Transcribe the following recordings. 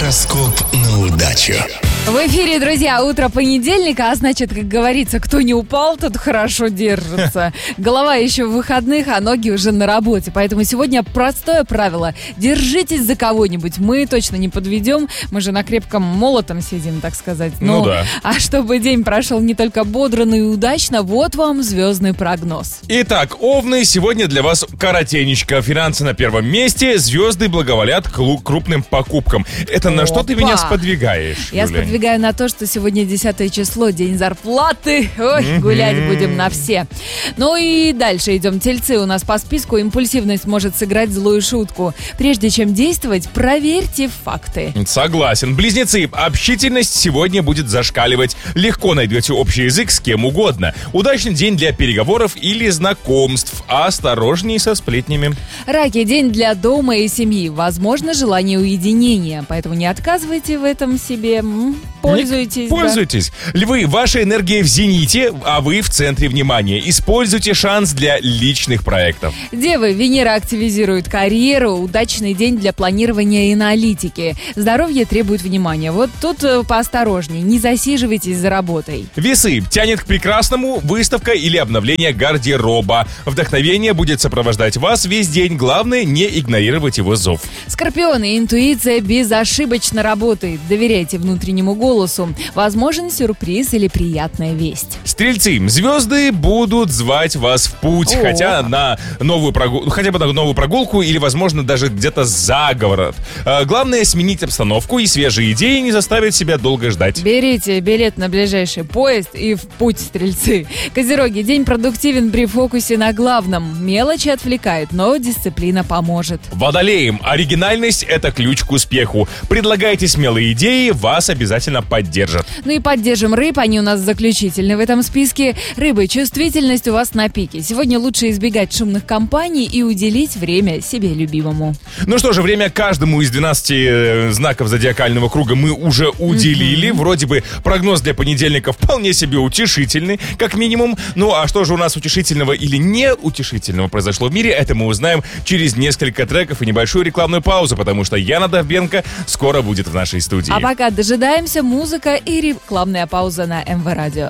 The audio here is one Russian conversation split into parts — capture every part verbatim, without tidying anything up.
Гороскоп на удачу. В эфире, друзья, утро понедельника, а значит, как говорится, кто не упал, тот хорошо держится. Голова еще в выходных, а ноги уже на работе. Поэтому сегодня простое правило. Держитесь за кого-нибудь. Мы точно не подведем. Мы же на крепком молотом сидим, так сказать. Ну, ну да. А чтобы день прошел не только бодро, но и удачно, вот вам звездный прогноз. Итак, овны, сегодня для вас коротенечко. Финансы на первом месте. Звезды благоволят к крупным покупкам. Это на Опа. Что ты меня сподвигаешь, Я Юля? сподвигаю на то, что сегодня десятое число, день зарплаты. Ой, mm-hmm. гулять будем на все. Ну и дальше идем. Тельцы у нас по списку. Импульсивность может сыграть злую шутку. Прежде чем действовать, проверьте факты. Согласен. Близнецы, общительность сегодня будет зашкаливать. Легко найдете общий язык с кем угодно. Удачный день для переговоров или знакомств. Осторожней со сплетнями. Раки, день для дома и семьи. Возможно, желание уединения. Поэтому не отказывайте в этом себе. Пользуйтесь. Пользуйтесь. Да. Львы, ваша энергия в зените, а вы в центре внимания. Используйте шанс для личных проектов. Девы, Венера активизирует карьеру. Удачный день для планирования и аналитики. Здоровье требует внимания. Вот тут поосторожней. Не засиживайтесь за работой. Весы, тянет к прекрасному выставка или обновление гардероба. Вдохновение будет сопровождать вас весь день. Главное, не игнорировать его зов. Скорпионы, интуиция безошибочно работает. Доверяйте внутреннему голосу. Возможен сюрприз или приятная весть. Стрельцы, звезды будут звать вас в путь. О. Хотя на новую прогулку, хотя бы на новую прогулку или, возможно, даже где-то за город. А, главное, сменить обстановку, и свежие идеи не заставят себя долго ждать. Берите билет на ближайший поезд и в путь, стрельцы. Козероги, день продуктивен при фокусе на главном. Мелочи отвлекают, но дисциплина поможет. Водолеям, оригинальность – это ключ к успеху. Предлагайте смелые идеи, вас обязательно поддержат. Ну и поддержим рыб, они у нас заключительны в этом списке. Рыбы, чувствительность у вас на пике. Сегодня лучше избегать шумных компаний и уделить время себе любимому. Ну что же, время каждому из двенадцати знаков зодиакального круга мы уже уделили. Mm-hmm. Вроде бы прогноз для понедельника вполне себе утешительный, как минимум. Ну а что же у нас утешительного или не утешительного произошло в мире, это мы узнаем через несколько треков и небольшую рекламную паузу, потому что Яна Довбенко скоро будет в нашей студии. А пока дожидаемся, музыка и рекламная пауза на эм вэ Радио.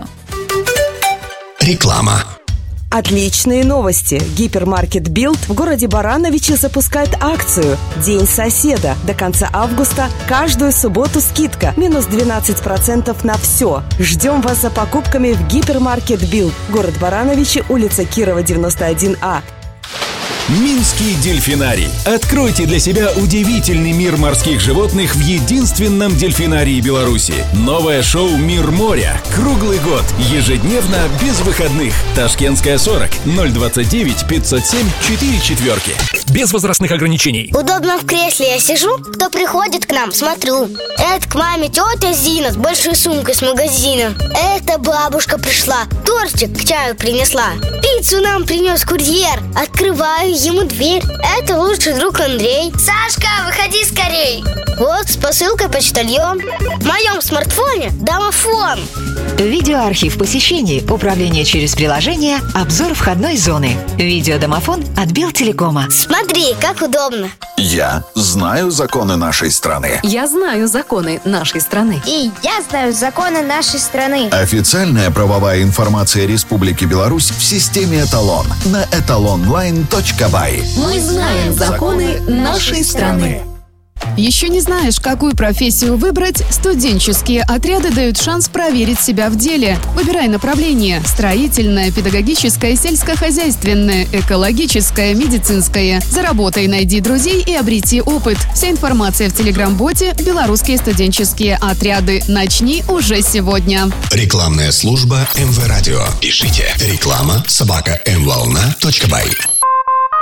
Реклама. Отличные новости! Гипермаркет Билд в городе Барановичи запускает акцию «День соседа». До конца августа каждую субботу скидка. Минус двенадцать процентов на все. Ждем вас за покупками в Гипермаркет Билд. Город Барановичи, улица Кирова, девяносто один А. Минский дельфинарий. Откройте для себя удивительный мир морских животных в единственном дельфинарии Беларуси. Новое шоу «Мир моря». Круглый год. Ежедневно, без выходных. Ташкентская сорок, ноль двадцать девять пятьсот семь четыре четверки. Без возрастных ограничений. Удобно в кресле я сижу, кто приходит к нам, смотрю. Это к маме тетя Зина с большой сумкой с магазина. Это бабушка пришла, тортик к чаю принесла. Пиццу нам принес курьер. Открываю ему дверь. Это лучший друг Андрей. Сашка, выходи скорей. Вот с посылкой почтальон. В моем смартфоне домофон. Видеоархив посещений, управление через приложение, обзор входной зоны. Видеодомофон от Белтелекома. Смотри, как удобно. Я знаю законы нашей страны. Я знаю законы нашей страны. И я знаю законы нашей страны. Официальная правовая информация Республики Беларусь в системе «Эталон» на эталонлайн точка бай. Мы знаем законы нашей страны. Еще не знаешь, какую профессию выбрать? Студенческие отряды дают шанс проверить себя в деле. Выбирай направление: строительное, педагогическое, сельскохозяйственное, экологическое, медицинское. Заработай, найди друзей и обрети опыт. Вся информация в телеграм-боте «Белорусские студенческие отряды». Начни уже сегодня. Рекламная служба эм вэ Радио. Пишите реклама собака эм волна точка бай.